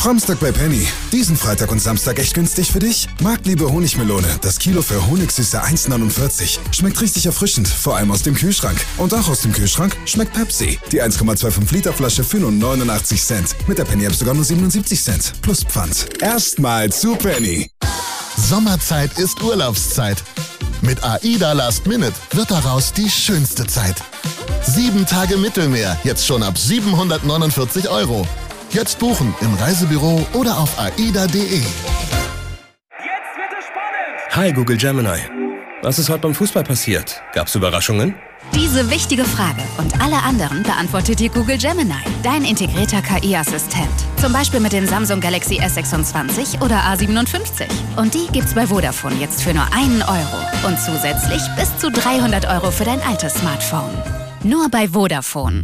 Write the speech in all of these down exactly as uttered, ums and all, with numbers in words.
Samstag bei Penny. Diesen Freitag und Samstag echt günstig für dich? Marktliebe Honigmelone. Das Kilo für Honigsüße eins neunundvierzig. Schmeckt richtig erfrischend, vor allem aus dem Kühlschrank. Und auch aus dem Kühlschrank schmeckt Pepsi. Die eins Komma fünfundzwanzig Liter Flasche für nur neunundachtzig Cent. Mit der Penny-App sogar nur siebenundsiebzig Cent. Plus Pfand. Erstmal zu Penny. Sommerzeit ist Urlaubszeit. Mit AIDA Last Minute wird daraus die schönste Zeit. Sieben Tage Mittelmeer, jetzt schon ab siebenhundertneunundvierzig Euro. Jetzt buchen im Reisebüro oder auf aida punkt de. Jetzt wird es spannend! Hi Google Gemini. Was ist heute beim Fußball passiert? Gab's Überraschungen? Diese wichtige Frage und alle anderen beantwortet dir Google Gemini, dein integrierter K I-Assistent. Zum Beispiel mit dem Samsung Galaxy S sechsundzwanzig oder A siebenundfünfzig. Und die gibt's bei Vodafone jetzt für nur einen Euro. Und zusätzlich bis zu dreihundert Euro für dein altes Smartphone. Nur bei Vodafone.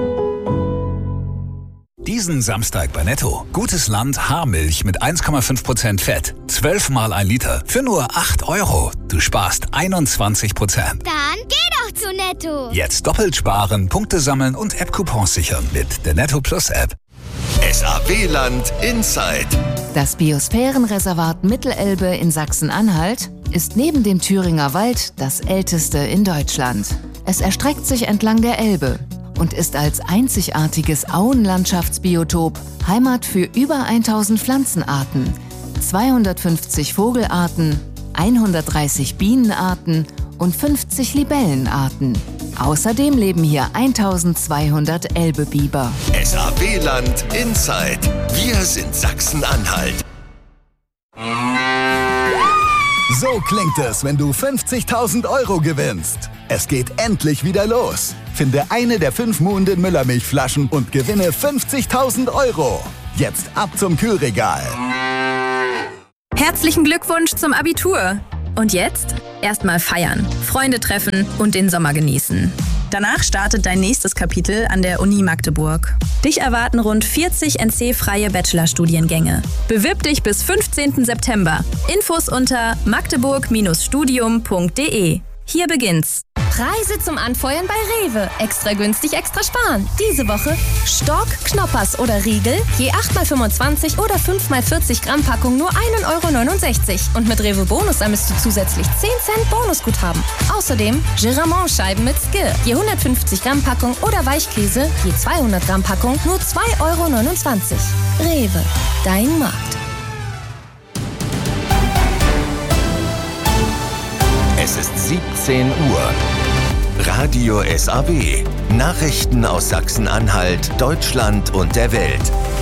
Diesen Samstag bei Netto. Gutes Land Haarmilch mit eins Komma fünf Prozent Fett. zwölf mal ein Liter für nur acht Euro. Du sparst einundzwanzig Prozent. Dann geh doch zu Netto. Jetzt doppelt sparen, Punkte sammeln und App-Coupons sichern mit der Netto Plus App. S A W-Land Inside. Das Biosphärenreservat Mittelelbe in Sachsen-Anhalt ist neben dem Thüringer Wald das älteste in Deutschland. Es erstreckt sich entlang der Elbe und ist als einzigartiges Auenlandschaftsbiotop Heimat für über tausend Pflanzenarten, zweihundertfünfzig Vogelarten, hundertdreißig Bienenarten und fünfzig Libellenarten. Außerdem leben hier eintausendzweihundert Elbebiber. S A W-Land Inside. Wir sind Sachsen-Anhalt. So klingt es, wenn du fünfzigtausend Euro gewinnst. Es geht endlich wieder los. Finde eine der fünf Muhnden Müllermilchflaschen und gewinne fünfzigtausend Euro. Jetzt ab zum Kühlregal. Herzlichen Glückwunsch zum Abitur. Und jetzt? Erstmal feiern, Freunde treffen und den Sommer genießen. Danach startet dein nächstes Kapitel an der Uni Magdeburg. Dich erwarten rund vierzig N C-freie Bachelorstudiengänge. Bewirb dich bis fünfzehnten September. Infos unter magdeburg studium punkt de. Hier beginnt's. Preise zum Anfeuern bei Rewe. Extra günstig, extra sparen. Diese Woche Stork, Knoppers oder Riegel. Je acht mal fünfundzwanzig oder fünf mal vierzig Gramm Packung nur ein Euro neunundsechzig. Und mit Rewe Bonus ermisst du zusätzlich zehn Cent Bonusguthaben. Außerdem Giramont-Scheiben mit Skir. Je hundertfünfzig Gramm Packung oder Weichkäse. Je zweihundert Gramm Packung nur zwei Euro neunundzwanzig. Rewe, dein Markt. Es ist siebzehn Uhr. Radio S A W. Nachrichten aus Sachsen-Anhalt, Deutschland und der Welt.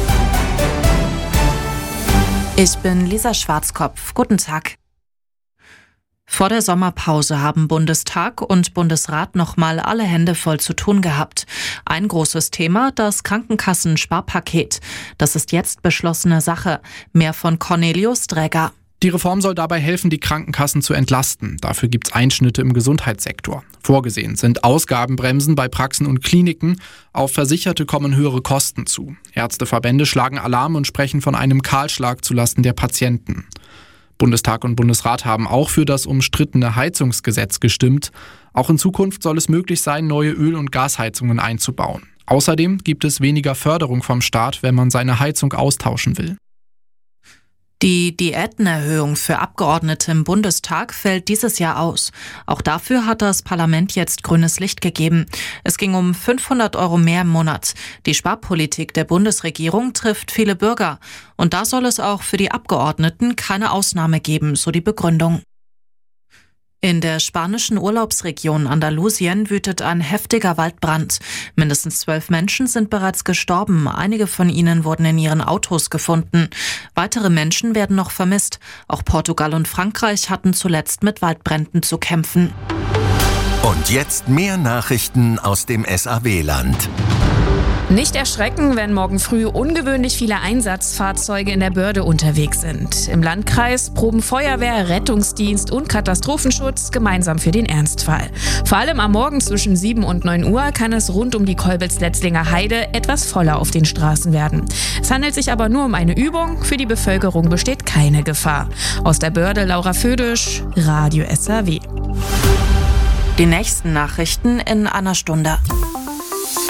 Ich bin Lisa Schwarzkopf. Guten Tag. Vor der Sommerpause haben Bundestag und Bundesrat nochmal alle Hände voll zu tun gehabt. Ein großes Thema, das Krankenkassen-Sparpaket. Das ist jetzt beschlossene Sache. Mehr von Cornelius Dräger. Die Reform soll dabei helfen, die Krankenkassen zu entlasten. Dafür gibt es Einschnitte im Gesundheitssektor. Vorgesehen sind Ausgabenbremsen bei Praxen und Kliniken. Auf Versicherte kommen höhere Kosten zu. Ärzteverbände schlagen Alarm und sprechen von einem Kahlschlag zulasten der Patienten. Bundestag und Bundesrat haben auch für das umstrittene Heizungsgesetz gestimmt. Auch in Zukunft soll es möglich sein, neue Öl- und Gasheizungen einzubauen. Außerdem gibt es weniger Förderung vom Staat, wenn man seine Heizung austauschen will. Die Diätenerhöhung für Abgeordnete im Bundestag fällt dieses Jahr aus. Auch dafür hat das Parlament jetzt grünes Licht gegeben. Es ging um fünfhundert Euro mehr im Monat. Die Sparpolitik der Bundesregierung trifft viele Bürger. Und da soll es auch für die Abgeordneten keine Ausnahme geben, so die Begründung. In der spanischen Urlaubsregion Andalusien wütet ein heftiger Waldbrand. Mindestens zwölf Menschen sind bereits gestorben. Einige von ihnen wurden in ihren Autos gefunden. Weitere Menschen werden noch vermisst. Auch Portugal und Frankreich hatten zuletzt mit Waldbränden zu kämpfen. Und jetzt mehr Nachrichten aus dem S A W-Land. Nicht erschrecken, wenn morgen früh ungewöhnlich viele Einsatzfahrzeuge in der Börde unterwegs sind. Im Landkreis proben Feuerwehr, Rettungsdienst und Katastrophenschutz gemeinsam für den Ernstfall. Vor allem am Morgen zwischen sieben und neun Uhr kann es rund um die Kolbitz-Letzlinger Heide etwas voller auf den Straßen werden. Es handelt sich aber nur um eine Übung. Für die Bevölkerung besteht keine Gefahr. Aus der Börde Laura Födisch, Radio S A W. Die nächsten Nachrichten in einer Stunde.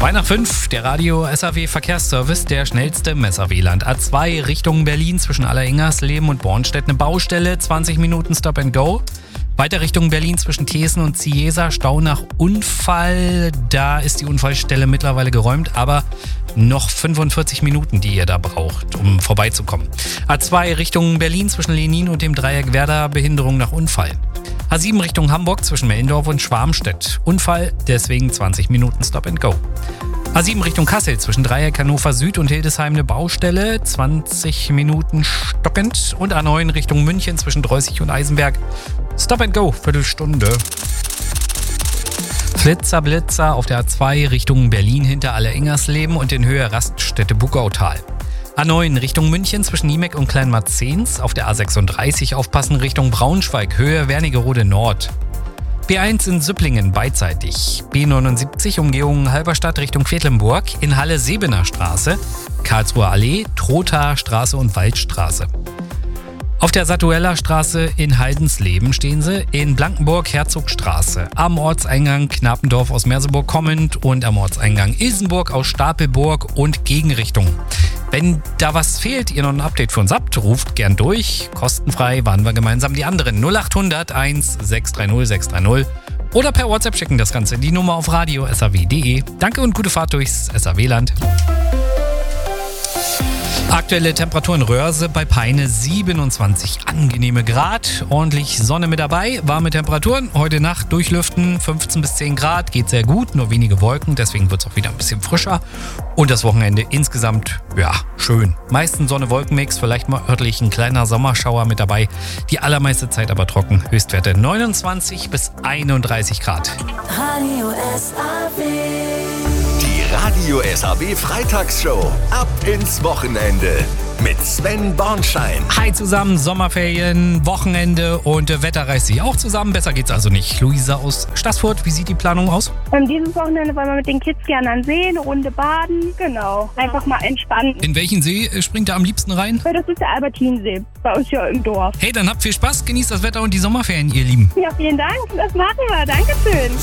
zwei nach fünf, der Radio S A W Verkehrsservice, der schnellste im S A W-Land. A zwei Richtung Berlin zwischen Alleringers-Leben und Bornstedt eine Baustelle, zwanzig Minuten Stop and Go. Weiter Richtung Berlin zwischen Thesen und Ciesa, Stau nach Unfall. Da ist die Unfallstelle mittlerweile geräumt, aber noch fünfundvierzig Minuten, die ihr da braucht, um vorbeizukommen. A zwei Richtung Berlin zwischen Lenin und dem Dreieck Werder, Behinderung nach Unfall. A sieben Richtung Hamburg zwischen Mellendorf und Schwarmstedt. Unfall, deswegen zwanzig Minuten Stop and Go. A sieben Richtung Kassel zwischen Dreieck Hannover Süd und Hildesheim eine Baustelle, zwanzig Minuten stockend. Und A neun Richtung München zwischen Dreußig und Eisenberg. Stop and Go, Viertelstunde. Flitzer, Blitzer auf der A zwei Richtung Berlin hinter Alleringersleben und in Höhe Raststätte Bugautal. A neun Richtung München zwischen Niemeck und Kleinmarzens. Auf der A sechsunddreißig aufpassen Richtung Braunschweig, Höhe Wernigerode Nord. B eins in Süpplingen beidseitig. B neunundsiebzig Umgehung Halberstadt Richtung Quedlinburg in Halle Sebener Straße, Karlsruher Allee, Trothaer Straße und Waldstraße. Auf der Satuella Straße in Haldensleben stehen sie, in Blankenburg Herzogstraße, am Ortseingang Knapendorf aus Merseburg kommend und am Ortseingang Ilsenburg aus Stapelburg und Gegenrichtung. Wenn da was fehlt, ihr noch ein Update für uns habt, ruft gern durch. Kostenfrei warnen wir gemeinsam die anderen. null acht hundert eins sechs drei null sechs drei null oder per WhatsApp schicken das Ganze. Die Nummer auf radio s a w punkt de. Danke und gute Fahrt durchs S A W-Land. Aktuelle Temperatur in Röhrse bei Peine siebenundzwanzig angenehme Grad. Ordentlich Sonne mit dabei, warme Temperaturen. Heute Nacht durchlüften, fünfzehn bis zehn Grad, geht sehr gut, nur wenige Wolken, deswegen wird es auch wieder ein bisschen frischer. Und das Wochenende insgesamt, ja, schön. Meistens Sonne-Wolken-Mix, vielleicht mal örtlich ein kleiner Sommerschauer mit dabei. Die allermeiste Zeit aber trocken, Höchstwerte neunundzwanzig bis einunddreißig Grad. Radio S A W. Die Radio S A W Freitagsshow. Ab ins Wochenende mit Sven Bornschein. Hi zusammen, Sommerferien, Wochenende und äh, Wetter reißt sich auch zusammen. Besser geht's also nicht. Luisa aus Stassfurt, wie sieht die Planung aus? Ähm, dieses Wochenende wollen wir mit den Kids gerne an See, eine Runde baden. Genau, einfach mal entspannen. In welchen See äh, springt ihr am liebsten rein? Ja, das ist der Albertinsee, bei uns hier im Dorf. Hey, dann habt viel Spaß, genießt das Wetter und die Sommerferien, ihr Lieben. Ja, vielen Dank, das machen wir. Dankeschön.